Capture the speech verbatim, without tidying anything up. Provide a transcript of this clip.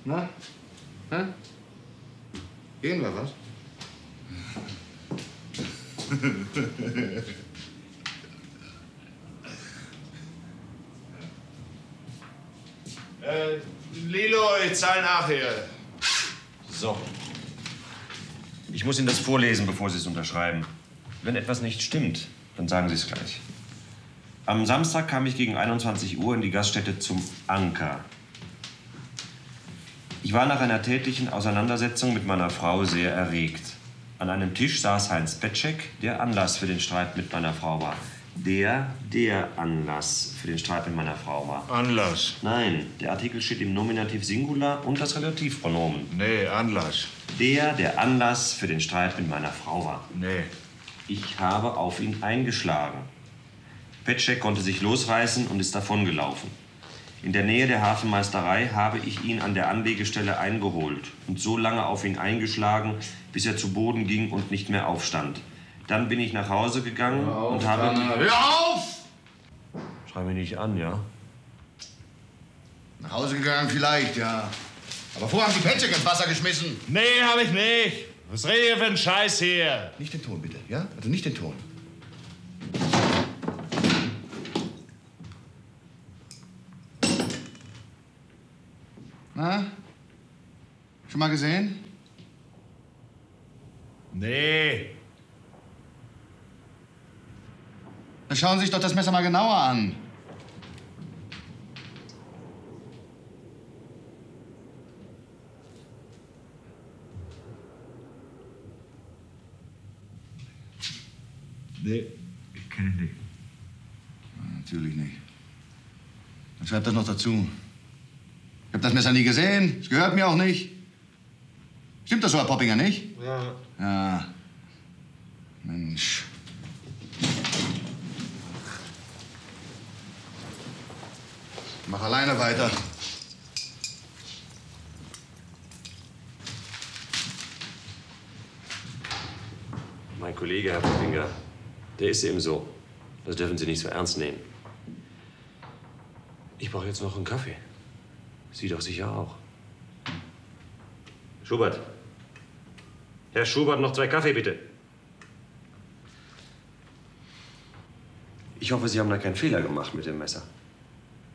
Na? Hä? Gehen wir, was? äh, Lilo, ich zahle nachher. So. Ich muss Ihnen das vorlesen, bevor Sie es unterschreiben. Wenn etwas nicht stimmt, dann sagen Sie es gleich. Am Samstag kam ich gegen einundzwanzig Uhr in die Gaststätte zum Anker. Ich war nach einer tätlichen Auseinandersetzung mit meiner Frau sehr erregt. An einem Tisch saß Heinz Petschek, der Anlass für den Streit mit meiner Frau war. Der, der Anlass für den Streit mit meiner Frau war. Anlass? Nein, der Artikel steht im Nominativ Singular und das Relativpronomen. Nee, Anlass. Der, der Anlass für den Streit mit meiner Frau war. Nee. Ich habe auf ihn eingeschlagen. Petschek konnte sich losreißen und ist davongelaufen. In der Nähe der Hafenmeisterei habe ich ihn an der Anlegestelle eingeholt und so lange auf ihn eingeschlagen, bis er zu Boden ging und nicht mehr aufstand. Dann bin ich nach Hause gegangen Hör auf, und habe... Tanner. Hör auf! Schrei mich nicht an, ja? Nach Hause gegangen vielleicht, ja. Aber vorher haben die Petschek ins Wasser geschmissen. Nee, hab ich nicht. Was redet ihr für einen Scheiß hier? Nicht den Ton, bitte, ja? Also nicht den Ton. Na? Schon mal gesehen? Nee. Dann schauen Sie sich doch das Messer mal genauer an. Nee, ich kenne ihn nicht. Natürlich nicht. Dann schreibt das noch dazu. Ich hab das Messer nie gesehen. Es gehört mir auch nicht. Stimmt das so, Herr Poppinger, nicht? Ja. Ja. Mensch. Mach alleine weiter. Mein Kollege, Herr Poppinger, der ist eben so. Das dürfen Sie nicht so ernst nehmen. Ich brauche jetzt noch einen Kaffee. Sie doch sicher auch. Schubert. Herr Schubert, noch zwei Kaffee, bitte. Ich hoffe, Sie haben da keinen Fehler gemacht mit dem Messer.